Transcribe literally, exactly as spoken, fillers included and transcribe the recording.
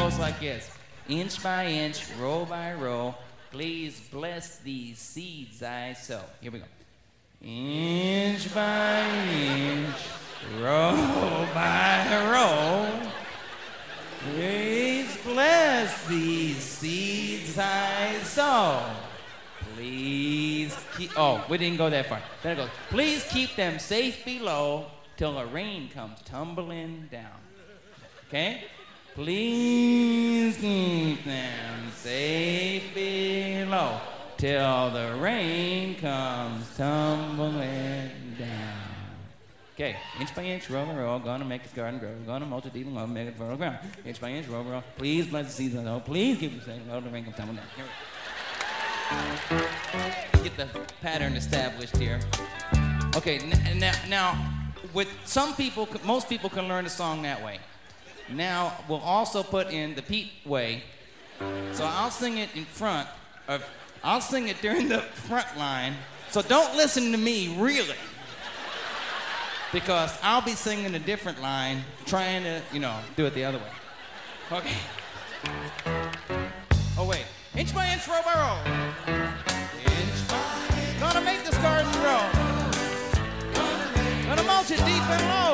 goes like this. Inch by inch, row by row, please bless these seeds I sow. Here we go. Inch by inch, row by row, please bless these seeds I sow. Please keep, oh, we didn't go that far. There it goes. Please keep them safe below till the rain comes tumbling down. Okay? Please keep them safe below till the rain comes tumbling down. Okay, inch by inch, row by row, gonna make this garden grow. Gonna mulch it deep and low, make it fertile ground. Inch by inch, row by row, please bless the seeds I sow. Please keep them safe below till the rain comes tumbling down. Here we go. Get the pattern established here. Okay, n- now, now, with some people, most people can learn the song that way. Now, we'll also put in the Pete way. So I'll sing it in front of, I'll sing it during the front line. So don't listen to me, really. Because I'll be singing a different line, trying to, you know, do it the other way. Okay. Oh, wait. Inch by inch, row by row. Inch by inch. Gonna make this garden grow. Gonna mulch it deep and low.